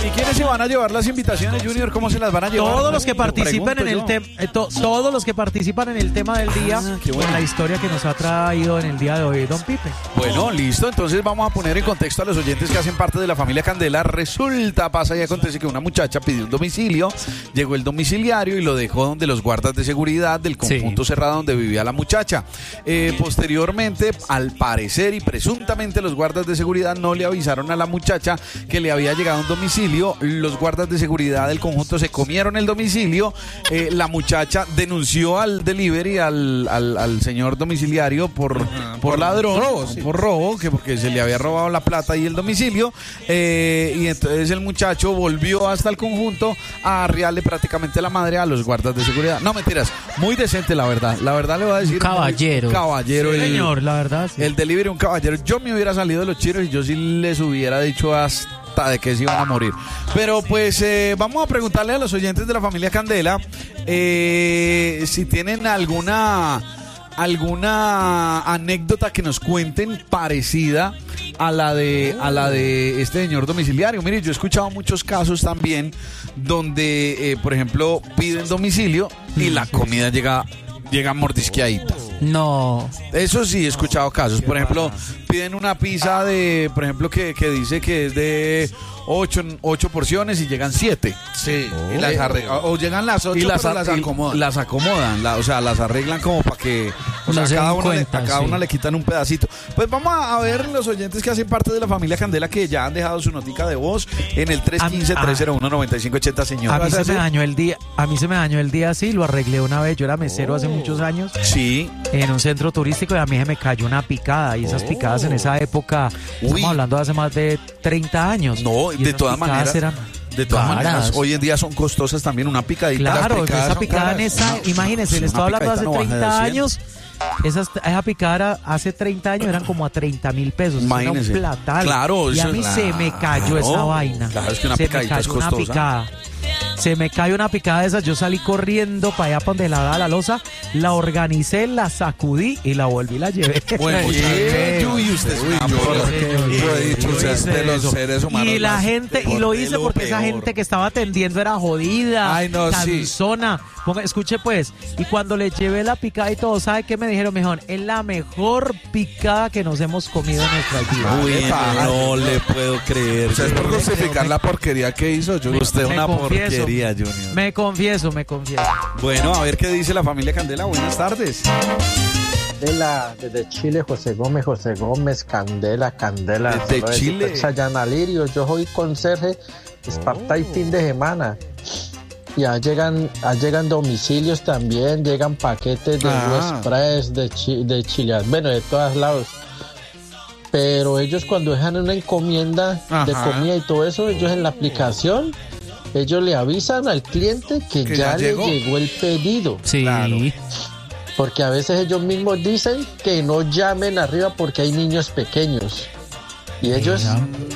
¿Y quiénes se van a llevar las invitaciones, Junior? ¿Cómo se las van a llevar? Todos los que participan en el tema, todos los que participan en el tema del día, bueno. con la historia que nos ha traído en el día de hoy Don Pipe. Bueno, listo. Entonces vamos a poner en contexto a los oyentes que hacen parte de la familia Candela. Resulta, pasa y acontece que una muchacha pidió un domicilio, llegó el domiciliario y lo dejó donde los guardas de seguridad del conjunto cerrado donde vivía la muchacha. Posteriormente, al parecer y presuntamente, los guardas de seguridad no le avisaron a la muchacha que le había llegado un domicilio. Los guardas de seguridad del conjunto se comieron el domicilio. La muchacha denunció al delivery, al señor domiciliario por ladrón, por robo, porque se le había robado la plata y el domicilio. Y entonces el muchacho volvió hasta el conjunto a arriarle prácticamente la madre a los guardas de seguridad. No, mentiras, muy decente la verdad le voy a decir. Un caballero. Caballero. Sí, señor, la verdad. Sí. El delivery, un caballero. Yo me hubiera salido de los chiros y yo sí les hubiera dicho hasta de que se iban a morir. Pero pues vamos a preguntarle a los oyentes de la familia Candela si tienen alguna anécdota que nos cuenten parecida a la de este señor domiciliario. Mire, yo he escuchado muchos casos también donde, por ejemplo, piden domicilio y la comida llega mordisqueadita. No. Eso sí, he escuchado casos. Por ejemplo, piden una pizza de, por ejemplo, que dice que es de 8 porciones y llegan 7. Sí, y las arreglan. O llegan las 8 y las acomodan. Las acomodan, o sea, las arreglan como para que, o sea, a cada una le quitan un pedacito. Pues vamos a ver los oyentes que hacen parte de la familia Candela que ya han dejado su notica de voz en el 315-301-9580, señor. A mí se me dañó el día, sí, lo arreglé una vez. Yo era mesero hace muchos años. Sí. En un centro turístico y a mí se me cayó una picada. Y esas picadas en esa época, estamos hablando de hace más de 30 años. No, de todas maneras, hoy en día son costosas también una picadita. Claro, esa picada en esa, imagínense, le estaba hablando hace 30 años. Esa picada hace 30 años eran como a 30,000 pesos. Imagínense. Era un platal. Claro, y a mí se me cayó esa vaina. Claro, es que una picadita es costosa. Se me cayó una picada de esas, yo salí corriendo para allá para donde la daba la loza, la organicé, la sacudí y la volví y la llevé. Bueno, y usted yo he dicho, de los seres humanos. Y la gente, y lo hice porque esa gente que estaba atendiendo era jodida, cansona. Escuche pues, y cuando le llevé la picada y todo, ¿sabe qué me dijeron? Mejor, es la mejor picada que nos hemos comido en nuestra vida. Uy, no le puedo creer. O sea, es por justificar la porquería que hizo, Junior. Usted es una porquería, Junior. Me confieso. Bueno, a ver qué dice la familia Candela. Buenas tardes. Candela, desde Chile, José Gómez, Candela. Desde Chile. Chayanne Alirio, yo soy conserje, Esparta y fin de semana. Ya llegan domicilios también, llegan paquetes de Express, de Chile, bueno, de todos lados. Pero ellos cuando dejan una encomienda de comida y todo eso, ellos en la aplicación, ellos le avisan al cliente que ya le llegó el pedido. Sí. Claro. Porque a veces ellos mismos dicen que no llamen arriba porque hay niños pequeños. Y ellos,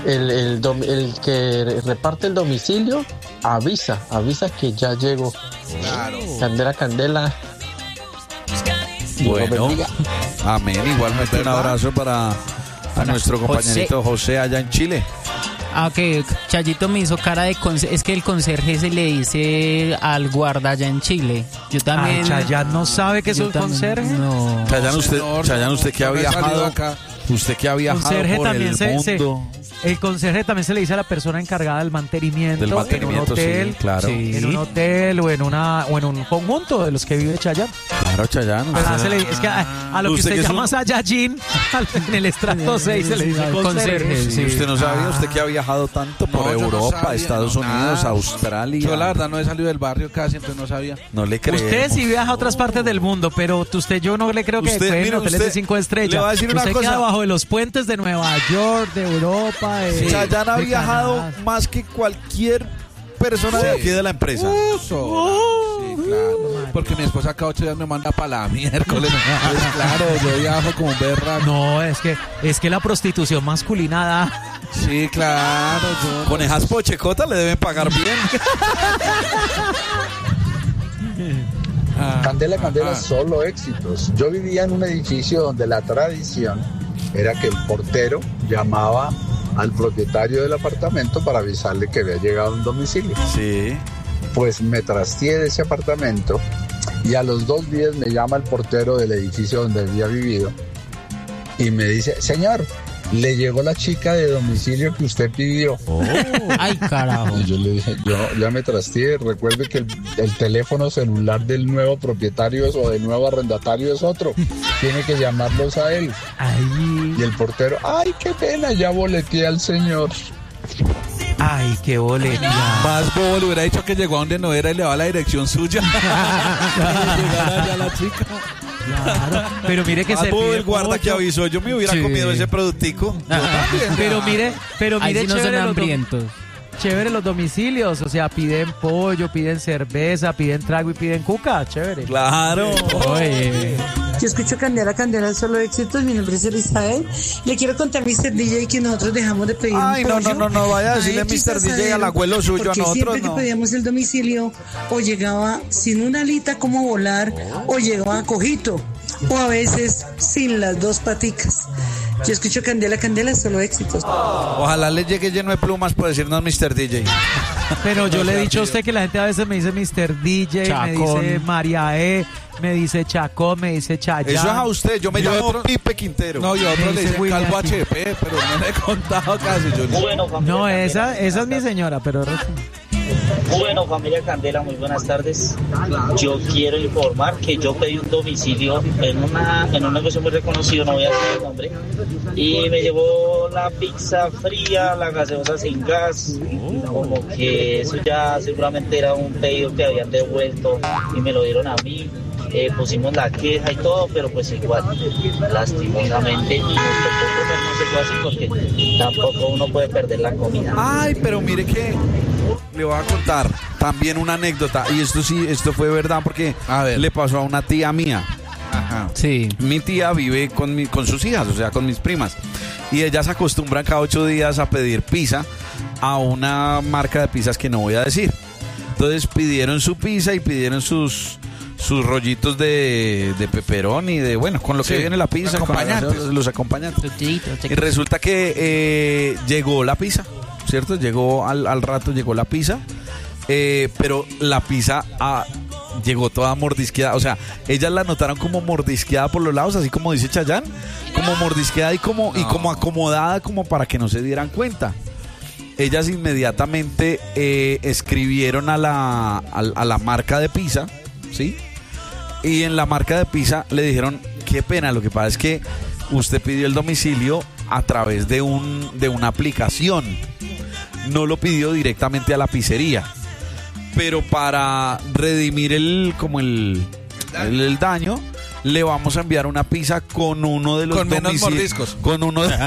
el que reparte el domicilio, avisa que ya llegó. Claro. Candela. Bueno, amén. Igualmente un abrazo para nuestro compañerito José allá en Chile. Ok, Chayito me hizo cara de es que el conserje se le dice al guarda allá en Chile. Yo también. Chayanne no sabe que es un conserje. No. Chayanne, usted que ha viajado acá. Usted que ha viajado por el mundo. El conserje también se le dice a la persona encargada del mantenimiento en un hotel, sí, claro. En un hotel o en un conjunto de los que vive Chayanne. Claro, Chayanne. Es que a lo que usted llama Saiyajin, en el estrato 6 se le dice conserje. Sí. Usted no sabía, usted que ha viajado tanto por Europa, Estados Unidos, Australia. Yo la verdad no he salido del barrio casi, entonces no sabía. No le creo. Usted sí viaja a otras partes del mundo, pero yo no le creo que fue en hoteles de 5 estrellas. Le voy a decir una cosa. Usted queda bajo de los puentes de Nueva York, de Europa. Chayanne ha viajado más que cualquier persona de aquí de la empresa. Sí, claro. Porque mi esposa cada 8 días me manda para la miércoles. Pues claro, yo viajo como un berraco. No, es que la prostitución masculina da. Sí, claro. Con esas pochecotas le deben pagar bien. Candela, solo éxitos. Yo vivía en un edificio donde la tradición era que el portero llamaba al propietario del apartamento para avisarle que había llegado un domicilio. Sí. Pues me trasteé de ese apartamento y a los 2 días me llama el portero del edificio donde había vivido y me dice, señor, le llegó la chica de domicilio que usted pidió. Ay, carajo. Y yo le dije, yo ya me trasteé, recuerde que el teléfono celular del nuevo propietario o del nuevo arrendatario es otro. Tiene que llamarlos a él. Ay. Y el portero, ay, qué pena, ya boleteé al señor. Ay, qué boletia. Más bobo, le hubiera dicho que llegó a donde no era y le daba la dirección suya. Llegara ya la chica. Claro, pero mire que se pide el guarda pollo que avisó, yo me hubiera comido ese productico. Pero mire, ahí sí no son hambrientos. Chévere los domicilios, o sea, piden pollo, piden cerveza, piden trago y piden cuca, chévere. Claro. Oye. Yo escucho Candela, solo éxitos. Mi nombre es Elizabeth. Le quiero contar a Mr. DJ que nosotros dejamos de pedir un pollo. No, vaya a decirle Mr. DJ al abuelo suyo, a nosotros siempre no. que pedíamos el domicilio, o llegaba sin una alita como volar, o llegaba cojito, o a veces sin las 2 paticas. Yo escucho Candela, solo éxitos. Ojalá le llegue lleno de plumas por decirnos Mr. DJ. Pero yo le he dicho a usted que la gente a veces me dice Mr. DJ, Chacón. me dice María E, me dice Chacón, me dice Chayanne. Eso es a usted, yo me llamo Pipe Quintero. No, y otro le dice William Calvo aquí. HP, pero no le he contado casi. No, esa es mi señora, pero... Bueno, familia Candela, muy buenas tardes. Yo quiero informar que yo pedí un domicilio en un negocio muy reconocido, no voy a decir el nombre, y me llevó la pizza fría, la gaseosa sin gas, como que eso ya seguramente era un pedido que habían devuelto y me lo dieron a mí. Pusimos la queja y todo, pero pues igual, lastimosamente, nos tocó comernos algo así porque tampoco uno puede perder la comida. Ay, pero mire que le voy a contar también una anécdota, y esto fue verdad porque le pasó a una tía mía. Ajá. Sí. Mi tía vive con sus hijas, o sea, con mis primas, y ellas acostumbran cada 8 días a pedir pizza a una marca de pizzas que no voy a decir. Entonces pidieron su pizza y pidieron sus rollitos de pepperoni, con lo que viene la pizza, los acompañantes. Y resulta que llegó la pizza, ¿cierto? Llegó al rato, llegó la pizza, pero la pizza llegó toda mordisqueada, o sea, ellas la notaron como mordisqueada por los lados, así como dice Chayanne, como mordisqueada y como acomodada como para que no se dieran cuenta. Ellas inmediatamente escribieron a la marca de pizza, ¿sí? Y en la marca de pizza le dijeron, qué pena, lo que pasa es que usted pidió el domicilio a través de una aplicación, no lo pidió directamente a la pizzería, pero para redimir el daño, le vamos a enviar una pizza con uno de los menos mordiscos, con uno de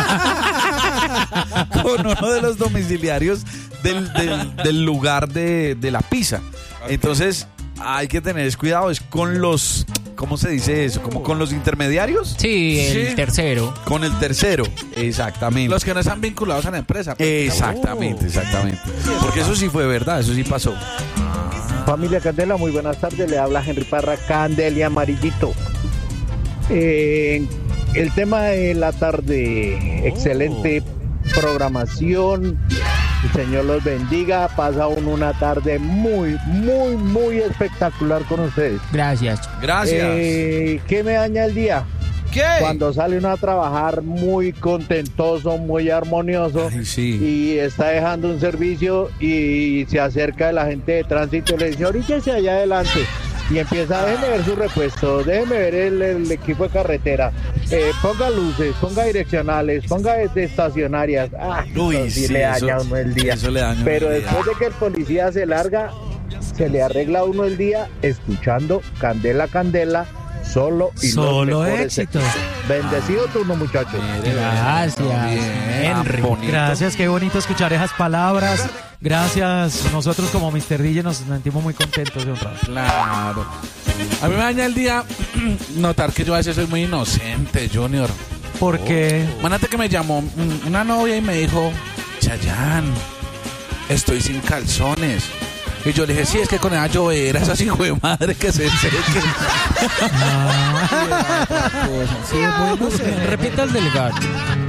los domiciliarios del lugar de la pizza. Entonces hay que tener cuidado, es con los, ¿cómo se dice eso? ¿Como con los intermediarios? Sí, el tercero. Con el tercero, exactamente. Los que no están vinculados a la empresa. Exactamente. Porque eso sí fue verdad, eso sí pasó. Familia Candela, muy buenas tardes, le habla Henry Parra, Candela y Amarillito. El tema de la tarde, excelente programación. El Señor los bendiga. Pasa una tarde muy, muy, muy espectacular con ustedes. Gracias. ¿Qué me daña el día? ¿Qué? Cuando sale uno a trabajar muy contentoso, muy armonioso. Ay, sí. Y está dejando un servicio y se acerca el agente de tránsito y le dice, oríllese allá adelante. Y empieza, déjeme ver su repuesto, déjeme ver el equipo de carretera, ponga luces, ponga direccionales, ponga estacionarias. Le daña a uno el día. Eso le daña. Pero después de que el policía se larga, se le arregla a uno el día escuchando Candela, solo éxito. Bendecido turno, muchachos. Gracias, Henry. Gracias, qué bonito escuchar esas palabras. Gracias, nosotros como Mr. DJ nos sentimos muy contentos de honrar. Claro. A mí me daña el día notar que yo a veces soy muy inocente, Junior. ¿Por qué? Imagínate que me llamó una novia y me dijo, Chayanne, estoy sin calzones. Y yo le dije, sí, es que con esa llovera, esa hijo de madre que se seque. Sí, bueno, repita el del gato.